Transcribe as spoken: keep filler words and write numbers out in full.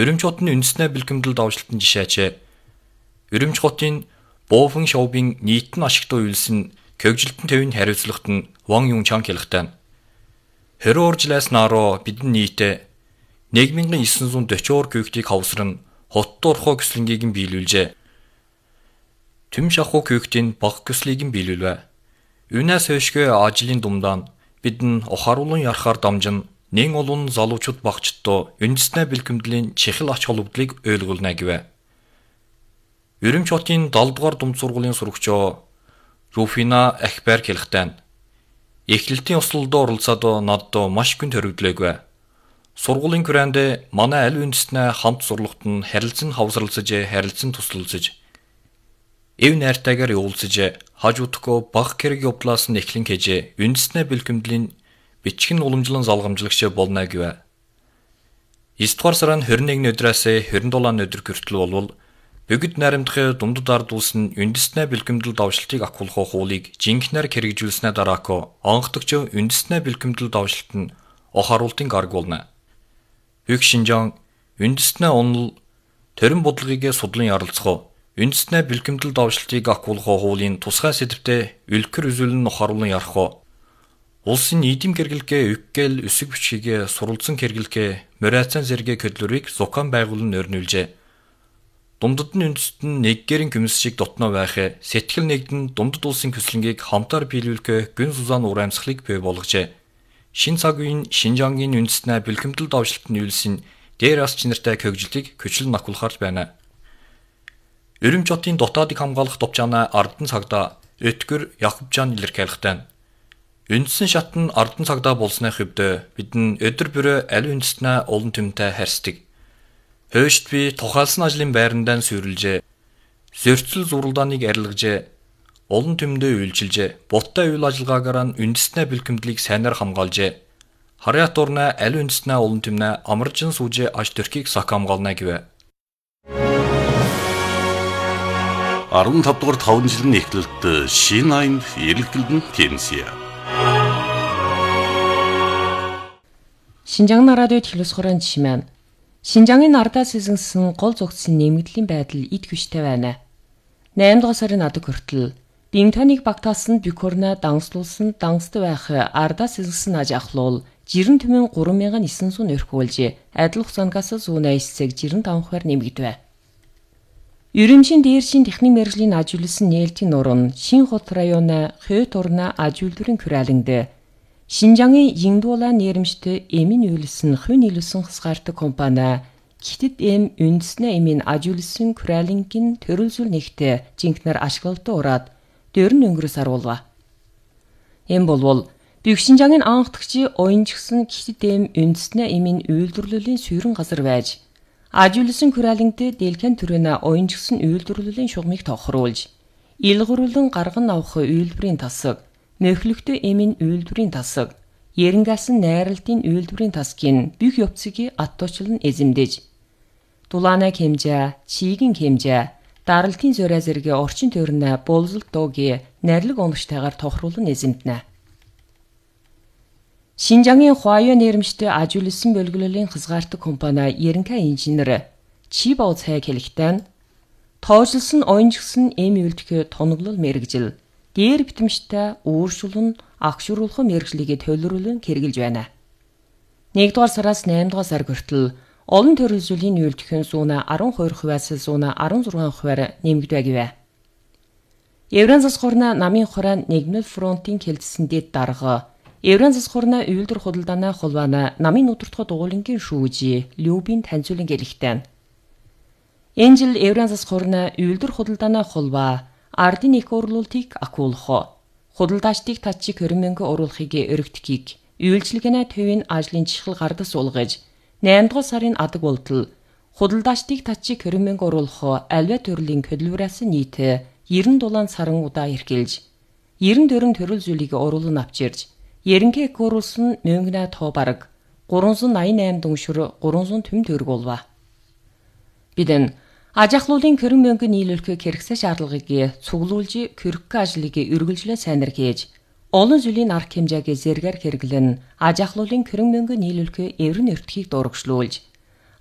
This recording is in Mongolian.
Өрөмч хотын үндэснээ бэлгэмдэл давшилтын жишээч. Өрөмч хотын Бофен шоубын нийтэн ашигтай үйлс нь көгжилтэн төвийн хариуцлагт нь Ван Юнчан хэлэхтэй. Хэрэв уржлаас нароо бидэн нийтээ нэг мянган девсан зуун дөрвөн көгтийг хавсран хотд орхоо көслөнгийг нь биелүүлжээ. Түм шахуу көгтийн баг көслийг нь биелүүлвэ. Үнээс хойшгүй ажлын думдаан бидэн охаруулан ярахаар дамжин нэн олон залуучууд багчдоо үндэснээ бэлгэмдлийн чихэл ач холбогдлыг ойлгуулна гэвэ. Өрөмч хотын далд дугаар дунд сургуулийн сурагчоо Руфина Ахбар хэлэхтэй. Эхлэлтийн услалдоо оролцоод надад маш гүн төрөгдлөөгүй. Сургуулийн хүрээнд манай аль үндэснээ хамт сурлагт нь харилцан хавсралцаж, харилцан туслалцаж, эв найртайгаар явуулцаж, хажуудахгүй баг хэрэг явдлаас нь эхлэн хийж, үндэснээ бэлгэмдлийн бичгэн уламжлан залгамжлагч болно гэвэ. девять дугаар сарын двадцать первый өдрөөс двадцать седьмой өдөр хүртэл болвол бүгд найрамдах дундад ард улс нь үндэснээ бэлгэмдэл давшилтыг ахиулах хуулийг жинхнээр хэрэгжүүлснээр дараако онцгдогч үндэснээ бэлгэмдэл давшилт нь охаруултын гараг болно. Бүх Шинжаан үндэснээ онол төрийн бодлогыг судлан ярилцах, үндэснээ бэлгэмдэл давшилтыг ахиулах хуулийн тусгай сэдвтэ үлгэр үзүүлэн охаруулан ярих. Улсын нийгэм гэргэлгээ үггээл өсөг бичгийг суралцсан гэргэлгээ морайцан зэрэг хөдлөрийг зукан байгуулан нөрнүүлжээ. Дундад нь үндэст нь нэггэрийн күмс шиг дотноо байх сэтгэл нэгдэн дундад улсын көслөнгийг хамтаар биелүүлэх гүн сузаан урамсгалыг бий болгожээ. Шин цаг үеийн Шинжаангийн үндэснээ бэлгэмдэл давшилтын үйлсийн дээр ас чинартай көгжилтийг көчлөн ахиулахар байна. Өрөмч хотын дотоодыг хамгаалах товчаанаа Ардан цагдаа Өтгөр Якубжан илэрхийлэхтэй. Үндсэн шат нь Ардан цагдаа болсны хувьд бидэн өдөр бүрөө аль үндэснээ олон түмтэй харьцдаг. Хойшд би тухайлсан ажлын байрандаа сүрэлжээ. Зөрчил зуралдааныг арилгажээ. Олон түмдээ үйлчилжээ. Буттай үйл ажиллагаагаар нь үндэснээ бэлгэмдлийг сайнаар хамгаалжээ. Харьяат орны аль үндэснээ олон түмнээ амаржин сүүжээ аж төрхийг сах хамгаална гэвэ. арван тав дугаар таван жилийн эхлэлд шинэ аймд эрэлгэлдэн тэнсье. Шинжаан радио телевизорын жишмэн. Шинжаангийн ардаас эзэнсэн гол зохицсон нэмэгдлийн байдал ид хүчтэй байна. найман дугаар сарын адаг хүртэл Бинтоныг багтаасан Бюкорна дангслуулсан дангсд байх ардаас эзэнсэн аж ахлуул жирэн түмэн гурван мянган девсан зуун өрхөөлж адил хугацаангаас зуун айсцэг жирэн таван хувиар нэмэгдэв. Өрөмчийн дээршин техник мэргэжлийн аж үйлсэн нээлтийн нуруу Шин хот районы Хойт урна аж үйлдвэрийн күрэлэнд Шинжаангийн Янгдуулаа нэрмжтэй эмийн үйлсэн хүн нийлүүлсэн хасгаартаг компани Китэд эм үндэснээ эмийн аж үйлсэн күрэлэнгийн төрөлзүл нэгтээ жинхнэр ашиглалтаа ураад дөрн өнгөрөөс аруулва. Эм болвол Бүх Шинжаангийн анхдагчи оюнчгсан Китэд эм үндэснээ эмийн үйлдвэрлэлийн суурин газар байж аж үйлсэн күрэлэнгдээ дэлхэн төрөнө оюнчгсан үйлдвэрлэлийн шугамыг тохируулж илгэрүүлэн гарган авах үйлдвэрийн тасаг нөхлөгтэй эмийн үйлдвэрийн тасаг, ярингасан найралтын үйлдвэрийн тасгийн бүх явцыг аттуучлан эзэмдэж, дулаана хэмжээ, чигийн хэмжээ, даралтын зөрөө зэрэг орчин төрнө болзол дуугийн найрлаг онгоцтойгоор тохируулан эзэмдэнэ. Шинжаангийн Хуайо нэрмжтэй аж үйлсэн бөлгөлөлийн хязгаартаг компани Ерэнхай инженер Чибао цай хэлэхдээ тоожлсон оюнчгсан эм үйлдэх тоноглол мэрэгжил дээр битэмжтэй өөрчлөн агшруулах мэргэжлийг төлөвлөрүүлэн хэрэгжилж байна. нэгдүгээр сараас найман дугаар сар хүртэл олон төрөл зүйлийн үйлдэхин зуна арван хоёр хувиас зуна арван зургаан хувиар нэмэгдэв гэвэ. Евран засаг хорны намын хорон нэгдмэл фронтын хэлтсэн дэд дарга Евран засаг хорны үйлдвэр худалдааны холбооны намын өдөртгөө дугуулангийн шүүжи Любин таньцуулан гэлэхтэй. Энэ жил Евран засаг хорны үйлдвэр худалдааны холбоо ардын их урлуултыг ахиулах, худалдаачдыг татчиг хорин мянган оруулахыг өргөдөхийг, үйлчилгээний төвийн ажлын чихэл гардас суулгаж, найман дугаар сарын адаг болтол худалдаачдыг татчиг хорин мянган оруулах альва төрлийн хөдөлмөрөөс нийт ерөн дулаан саран удаа эрхэлж, ерөн дөрөн төрөл зүйлийг оруулан авчирж, ерөнхий оруулсан мөнгөний тоо бараг гурван зуун найман восемь дүншүр гурван зуун түм төгрөг болва. Бидэн аж ахлуулын хорин мянган нийлүүлэх хэрэгцээ шаардлагыг цуглуулж, хөрөх ажлыг үргэлжлэн сайнар хийж, олон зүйлийн арга хэмжээг зэргээр хэрэглэн аж ахлуулын хорин мянган нийлүүлэх эврэн өртгийг дурагшлуулж,